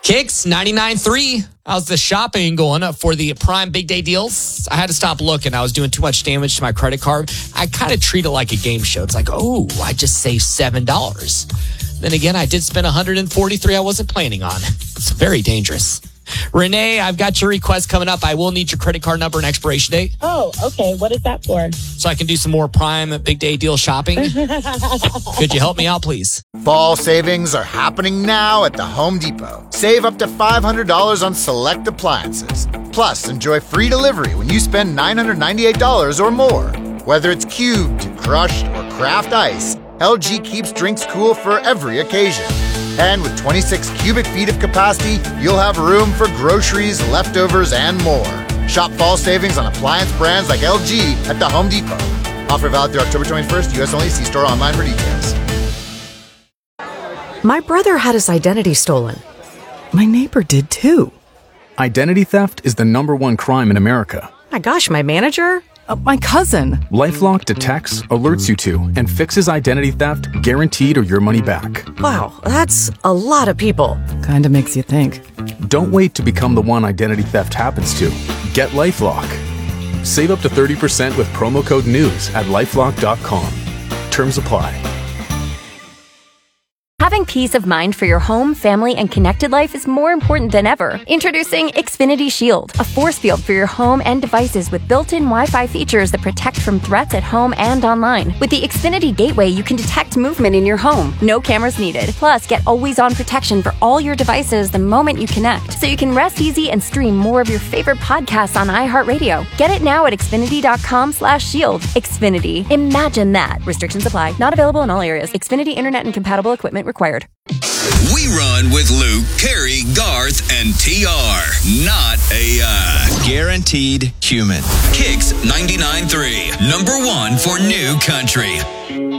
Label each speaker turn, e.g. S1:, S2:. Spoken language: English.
S1: Kicks 99.3. How's the shopping going up for the Prime Big Day deals? I had to stop looking. I was doing too much damage to my credit card. I kind of treat it like a game show. It's like, oh, I just saved $7. Then again, I did spend $143 I wasn't planning on. It's very dangerous. Renee, I've got your request coming up. I will need your credit card number and expiration date.
S2: Oh, okay. What is that for?
S1: So I can do some more Prime Big Day deal shopping. Could you help me out, please?
S3: Fall savings are happening now at the Home Depot. Save up to $500 on select appliances. Plus, enjoy free delivery when you spend $998 or more. Whether it's cubed, crushed, or craft ice, LG keeps drinks cool for every occasion. And with 26 cubic feet of capacity, you'll have room for groceries, leftovers, and more. Shop fall savings on appliance brands like LG at the Home Depot. Offer valid through October 21st, U.S. only. See store online for details.
S4: My brother had his identity stolen. My neighbor did too.
S5: Identity theft is the #1 crime in America.
S4: My gosh, my manager?
S6: My cousin.
S5: LifeLock detects, alerts you to, and fixes identity theft guaranteed or your money back.
S4: Wow, that's a lot of people.
S6: Kinda makes you think.
S5: Don't wait to become the one identity theft happens to. Get LifeLock. Save up to 30% with promo code NEWS at LifeLock.com. Terms apply.
S7: Having peace of mind for your home, family, and connected life is more important than ever. Introducing Xfinity Shield, a force field for your home and devices with built-in Wi-Fi features that protect from threats at home and online. With the Xfinity Gateway, you can detect movement in your home. No cameras needed. Plus, get always-on protection for all your devices the moment you connect, so you can rest easy and stream more of your favorite podcasts on iHeartRadio. Get it now at Xfinity.com/shield. Xfinity. Imagine that. Restrictions apply. Not available in all areas. Xfinity Internet and compatible equipment required.
S8: We run with Luke, Carrie, Garth, and TR. Not AI.
S9: Guaranteed human.
S8: Kicks 99.3. #1 for new country.